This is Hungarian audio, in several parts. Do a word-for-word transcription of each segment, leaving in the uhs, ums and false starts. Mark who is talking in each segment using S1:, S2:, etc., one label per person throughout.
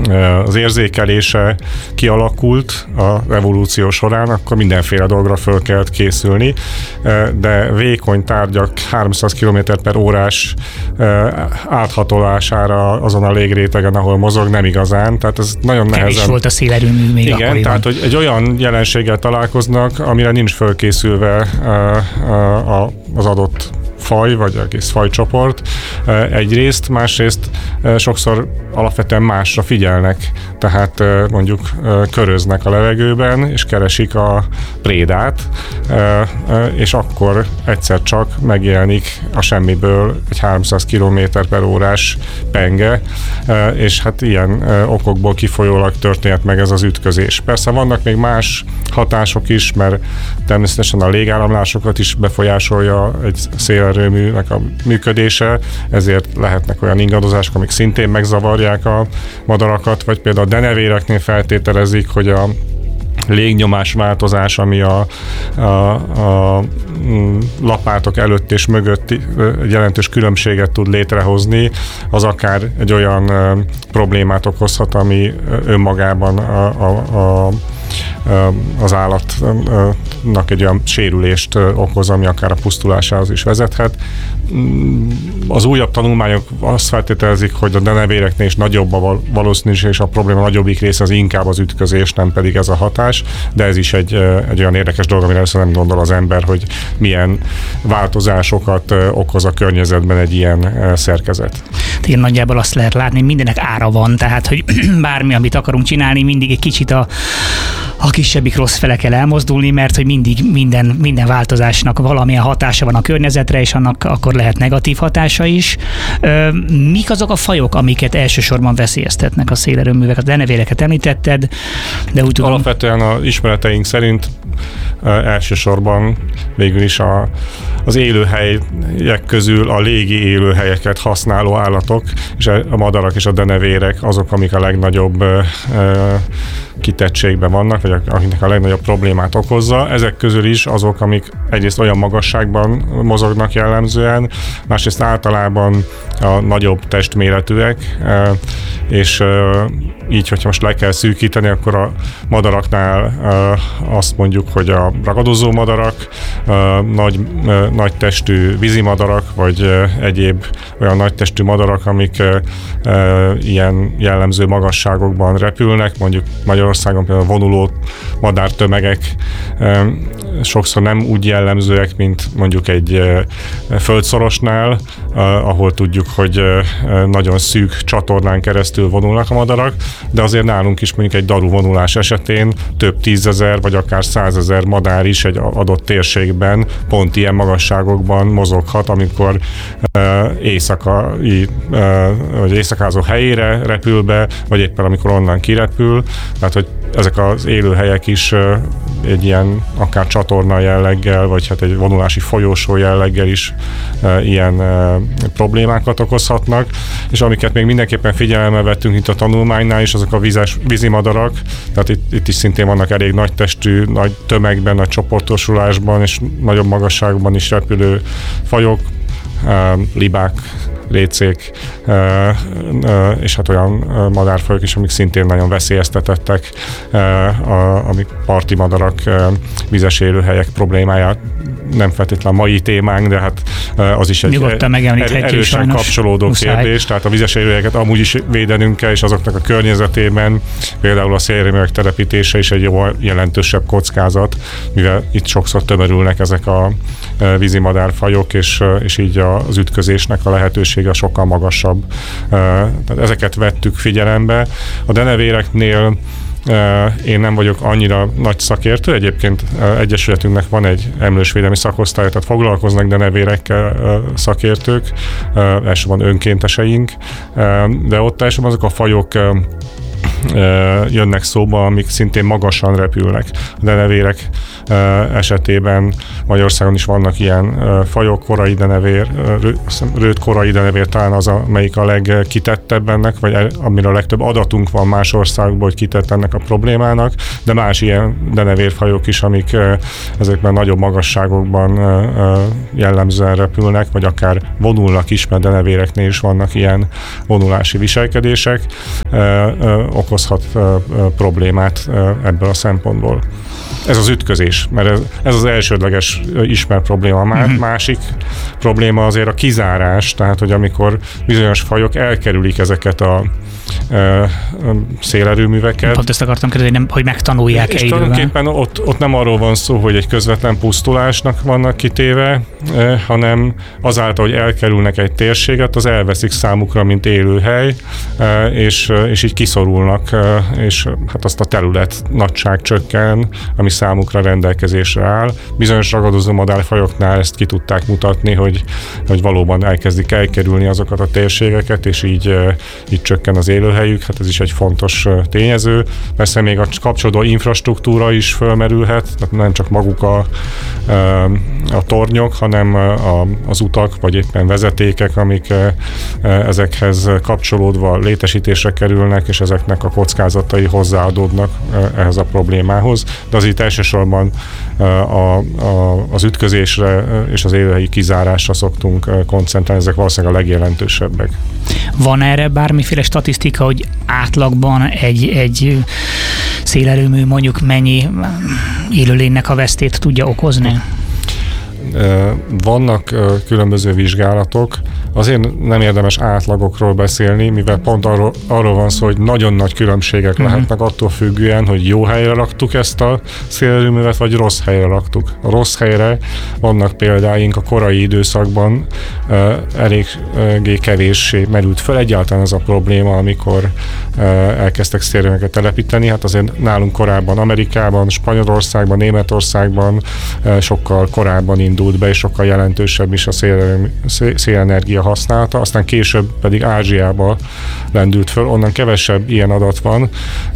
S1: az érzékelése kialakult az evolúció során, akkor mindenféle dolgra föl kellett készülni, de vékony tárgyak háromszáz kilométer per órás áthatolására azon a légrétegen, ahol mozog, nem igazán, tehát ez nagyon nehezen...
S2: Kevés volt a szélerőmű még
S1: igen,
S2: akkoriban.
S1: tehát hogy egy olyan jelenséggel találkoznak, amire nincs fölkészülve az adott faj, vagy egész fajcsoport egyrészt, másrészt sokszor alapvetően másra figyelnek, tehát mondjuk köröznek a levegőben, és keresik a prédát, és akkor egyszer csak megjelenik a semmiből egy háromszáz kilométer per órás penge, és hát ilyen okokból kifolyólag történt meg ez az ütközés. Persze vannak még más hatások is, mert természetesen a légáramlásokat is befolyásolja egy szélerőműnek a működése, ezért lehetnek olyan ingadozások, amik szintén megzavarják a madarakat, vagy például a denevéreknél feltételezik, hogy a légnyomás változás, ami a, a, a lapátok előtt és mögött egy jelentős különbséget tud létrehozni, az akár egy olyan problémát okozhat, ami önmagában a, a, a az állatnak egy olyan sérülést okoz, ami akár a pusztulásához is vezethet. Az újabb tanulmányok azt feltételezik, hogy a denevéreknél is nagyobb a valószínűség, és a probléma nagyobbik része az inkább az ütközés, nem pedig ez a hatás, de ez is egy, egy olyan érdekes dolog, amire nem gondol az ember, hogy milyen változásokat okoz a környezetben egy ilyen szerkezet.
S2: Igen, nagyjából azt lehet látni, mindenek ára van, tehát hogy bármi, amit akarunk csinálni, mindig egy kicsit a a kisebbik rossz fele kell elmozdulni, mert hogy mindig minden, minden változásnak valamilyen hatása van a környezetre, és annak akkor lehet negatív hatása is. Mik azok a fajok, amiket elsősorban veszélyeztetnek a szélerőművek? A denevéreket említetted, de úgy tudom...
S1: Alapvetően az ismereteink szerint elsősorban végül is a, az élőhelyek közül a légi élőhelyeket használó állatok, és a madarak és a denevérek azok, amik a legnagyobb kitettségben vannak, vagy akiknek a legnagyobb problémát okozza. Ezek közül is azok, amik egyrészt olyan magasságban mozognak jellemzően, másrészt általában a nagyobb testméretűek, és így, hogyha most le kell szűkíteni, akkor a madaraknál azt mondjuk, hogy a ragadozó madarak, nagy, nagy testű vízimadarak, vagy egyéb olyan nagy testű madarak, amik ilyen jellemző magasságokban repülnek, mondjuk Magyarországon például vonuló madártömegek sokszor nem úgy jellemzőek, mint mondjuk egy földszorosnál, ahol tudjuk, hogy nagyon szűk csatornán keresztül vonulnak a madarak, de azért nálunk is mondjuk egy daru vonulás esetén több tízezer vagy akár százezer madár is egy adott térségben pont ilyen magasságokban mozoghat, amikor éjszakai, vagy éjszakázó helyére repül be, vagy éppen amikor onnan kirepül, tehát hogy ezek az élőhelyek is egy ilyen akár csatorna jelleggel, vagy hát egy vonulási folyósó jelleggel is ilyen problémákat okozhatnak, és amiket még mindenképpen figyelembe vettünk itt a tanulmánynál is, azok a vízes, vízimadarak, tehát itt, itt is szintén vannak elég nagy testű, nagy tömegben, nagy csoportosulásban és nagyobb magasságban is repülő fajok, libák, récék, és hát olyan madárfajok is, amik szintén nagyon veszélyeztetettek, amik parti madarak, vizes élőhelyek problémáját, nem feltétlenül mai témánk, de hát az is egy erősen kapcsolódó muszáj. Kérdés, tehát a vizes élőhelyeket amúgy is védenünk kell, és azoknak a környezetében például a szélerőművek telepítése is egy jó jelentősebb kockázat, mivel itt sokszor tömörülnek ezek a vízimadárfajok, és, és így az ütközésnek a lehetősége sokkal magasabb. Tehát ezeket vettük figyelembe. A denevéreknél én nem vagyok annyira nagy szakértő, egyébként egyesületünknek van egy emlősvédelmi szakosztálya, tehát foglalkoznak denevérekkel szakértők, elsősorban önkénteseink, de ott elsősorban azok a fajok jönnek szóba, amik szintén magasan repülnek. A denevérek esetében Magyarországon is vannak ilyen fajok, korai denevér, rőt korai denevér talán az, amelyik a legkitettebb ennek, vagy amire a legtöbb adatunk van más országokból, hogy kitett ennek a problémának, de más ilyen denevérfajok is, amik ezekben nagyobb magasságokban jellemzően repülnek, vagy akár vonulnak is, mert denevéreknél is vannak ilyen vonulási viselkedések, okozhat problémát ebből a szempontból. Ez az ütközés, mert ez, ez az elsődleges ismert probléma. A mm-hmm. másik probléma azért a kizárás, tehát hogy amikor bizonyos fajok elkerülik ezeket a e, szélerőműveket.
S2: Pont ezt akartam kérdezni, hogy, hogy megtanulják
S1: és
S2: időben.
S1: tulajdonképpen ott, ott nem arról van szó, hogy egy közvetlen pusztulásnak vannak kitéve, e, hanem azáltal, hogy elkerülnek egy térséget, az elveszik számukra, mint élőhely, e, és, és így kiszorulnak, e, és hát azt a terület nagyság csökken, ami számukra rendelkezésre áll. Bizonyos ragadozó madárfajoknál ezt ki tudták mutatni, hogy, hogy valóban elkezdik elkerülni azokat a térségeket, és így, így csökken az élőhelyük. Hát ez is egy fontos tényező. Persze még a kapcsolódó infrastruktúra is fölmerülhet, tehát nem csak maguk a, a tornyok, hanem a, az utak, vagy éppen vezetékek, amik ezekhez kapcsolódva létesítésre kerülnek, és ezeknek a kockázatai hozzáadódnak ehhez a problémához. De az itt elsősorban a, a, az ütközésre és az élőhelyi kizárásra szoktunk koncentrálni, ezek valószínűleg a legjelentősebbek.
S2: Van erre bármiféle statisztika, hogy átlagban egy, egy szélerőmű mondjuk mennyi élőlénynek a vesztét tudja okozni?
S1: Vannak különböző vizsgálatok, azért nem érdemes átlagokról beszélni, mivel pont arról, arról van szó, hogy nagyon nagy különbségek uh-huh. lehetnek attól függően, hogy jó helyre raktuk ezt a szélerőművet, vagy rossz helyre raktuk. A rossz helyre vannak példáink a korai időszakban uh, eléggé kevéssé merült föl egyáltalán ez a probléma, amikor uh, elkezdtek szélerőműveket telepíteni. Hát azért nálunk korábban Amerikában, Spanyolországban, Németországban uh, sokkal korábban indult be, és sokkal jelentősebb is a szél, szélenergia használata, aztán később pedig Ázsiába lendült föl, onnan kevesebb ilyen adat van.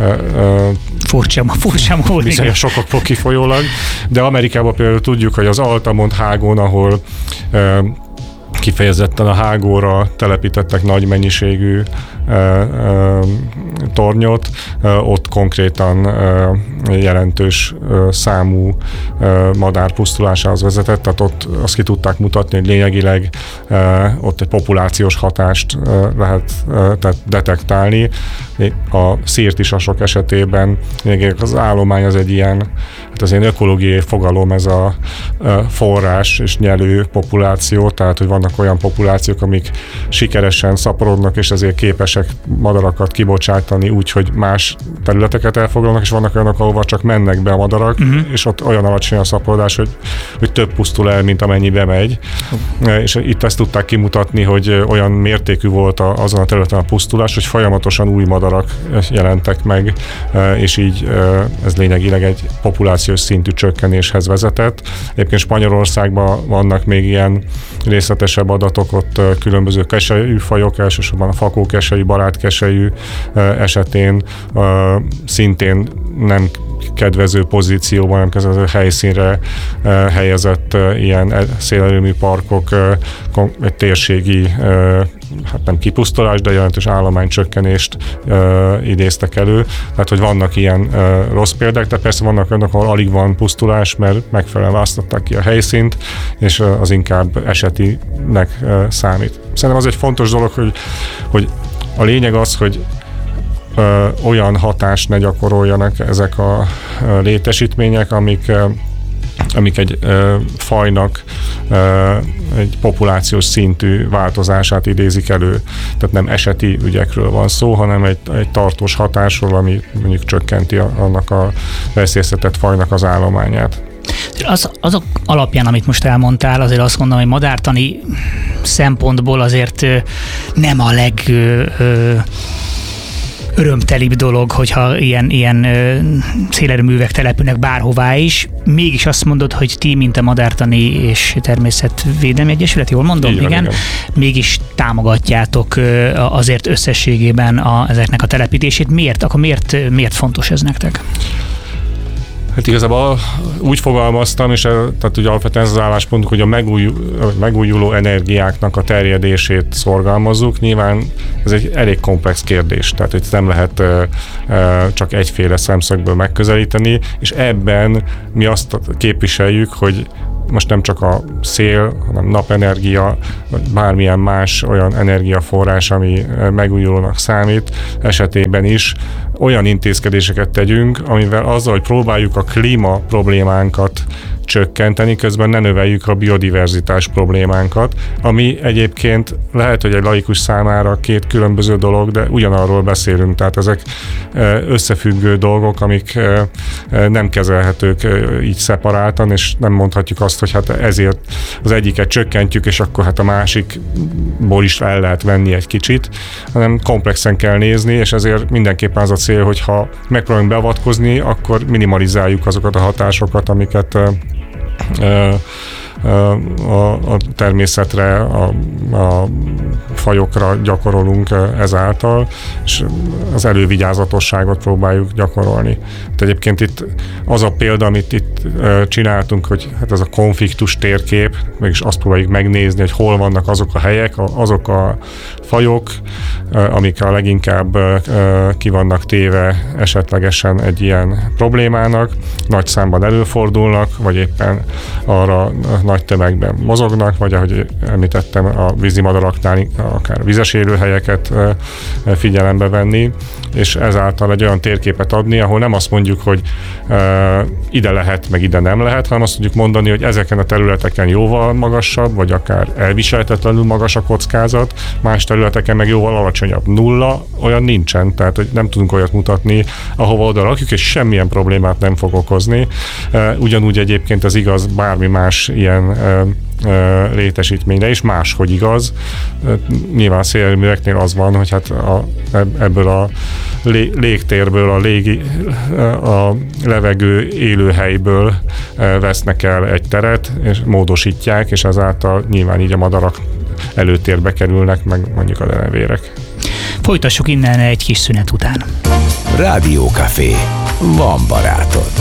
S2: Furcsa, furcsa módon.
S1: Bizonyos sokokból kifolyólag, de Amerikában például tudjuk, hogy az Altamont hágón, ahol kifejezetten a hágóra telepítettek nagy mennyiségű e, e, tornyot, e, ott konkrétan e, jelentős e, számú e, madár pusztulásához vezetett, tehát ott azt ki tudták mutatni, hogy lényegileg e, ott egy populációs hatást e, lehet e, tehát detektálni. A szirtisasok esetében az állomány az egy ilyen, hát az egy ökológiai fogalom, ez a e, forrás és nyelő populáció, tehát hogy vannak olyan populációk, amik sikeresen szaporodnak, és ezért képesek madarakat kibocsátani úgy, hogy más területeket elfoglalnak, és vannak olyanok, ahova csak mennek be a madarak, uh-huh. és ott olyan alacsony a szaporodás, hogy, hogy több pusztul el, mint amennyi bemegy. Uh-huh. És itt ezt tudták kimutatni, hogy olyan mértékű volt a, azon a területen a pusztulás, hogy folyamatosan új madarak jelentek meg, és így ez lényegileg egy populációs szintű csökkenéshez vezetett. Egyébként Spanyolországban vannak még ilyen részletesebb adatok, ott különböző keselyű fajok, elsősorban a fakókeselyű, barátkeselyű esetén szintén nem kedvező pozícióban, nem kedvező helyszínre helyezett ilyen szélerőmű parkok egy térségi, hát nem kipusztulás, de jelentős állománycsökkenést idéztek elő. Tehát, hogy vannak ilyen rossz példák, de persze vannak olyanok, ahol alig van pusztulás, mert megfelelően választották ki a helyszínt, és az inkább esetinek számít. Szerintem az egy fontos dolog, hogy, hogy a lényeg az, hogy Ö, olyan hatást ne gyakoroljanak ezek a ö, létesítmények, amik, ö, amik egy ö, fajnak ö, egy populációs szintű változását idézik elő. Tehát nem eseti ügyekről van szó, hanem egy, egy tartós hatásról, ami mondjuk csökkenti a, annak a veszélyeztetett fajnak az állományát.
S2: Az, azok alapján, amit most elmondtál, azért azt mondom, hogy madártani szempontból azért nem a leg... Ö, ö, örömtelibb dolog, hogyha ilyen, ilyen szélerőművek települnek bárhová is. Mégis azt mondod, hogy ti, mint a Madártani és Természetvédelmi Egyesület, jól mondom?
S1: Igen,
S2: igen.
S1: igen.
S2: Mégis támogatjátok azért összességében a, ezeknek a telepítését. Miért? Akkor miért, miért fontos ez nektek?
S1: Hát igazából úgy fogalmaztam, és tehát ugye alapvetően ez az álláspontunk, hogy a megújuló, megújuló energiáknak a terjedését szorgalmazzuk. Nyilván ez egy elég komplex kérdés, tehát hogy nem lehet csak egyféle szemszögből megközelíteni, és ebben mi azt képviseljük, hogy most nem csak a szél, hanem napenergia, vagy bármilyen más olyan energiaforrás, ami megújulónak számít, esetében is olyan intézkedéseket tegyünk, amivel azzal, hogy próbáljuk a klíma problémánkat csökkenteni, közben ne növeljük a biodiverzitás problémánkat, ami egyébként lehet, hogy egy laikus számára két különböző dolog, de ugyanarról beszélünk, tehát ezek összefüggő dolgok, amik nem kezelhetők így szeparáltan, és nem mondhatjuk azt, hogy hát ezért az egyiket csökkentjük, és akkor hát a másikból is el lehet venni egy kicsit, hanem komplexen kell nézni, és ezért mindenképpen az a cél, hogyha megpróbálunk beavatkozni, akkor minimalizáljuk azokat a hatásokat, amiket a, a természetre, a, a fajokra gyakorolunk ezáltal, és az elővigyázatosságot próbáljuk gyakorolni. De egyébként itt az a példa, amit itt csináltunk, hogy hát ez a konfliktus térkép, mégis azt próbáljuk megnézni, hogy hol vannak azok a helyek, azok a fajok, amik a leginkább ki vannak téve esetlegesen egy ilyen problémának, nagy számban előfordulnak, vagy éppen arra nagy tömegben mozognak, vagy ahogy említettem, a vízimadaraknál akár vizes élőhelyeket figyelembe venni, és ezáltal egy olyan térképet adni, ahol nem azt mondjuk, hogy ide lehet, meg ide nem lehet, hanem azt tudjuk mondani, hogy ezeken a területeken jóval magasabb, vagy akár elviselhetetlenül magas a kockázat, más területeken meg jóval alacsonyabb. Nulla olyan nincsen, tehát hogy nem tudunk olyat mutatni, ahova oda rakjuk, és semmilyen problémát nem fog okozni. Ugyanúgy egyébként ez igaz bármi más ilyen létesítményre is, máshogy igaz. Nyilván a szélerőműveknél az van, hogy hát a, ebből a lé, légtérből, a, légi, a levegő élőhelyből vesznek el egy teret, és módosítják, és ezáltal nyilván így a madarak előtérbe kerülnek, meg mondjuk a denevérek.
S2: Folytassuk innen egy kis szünet után.
S3: Rádiókafé. Van barátod.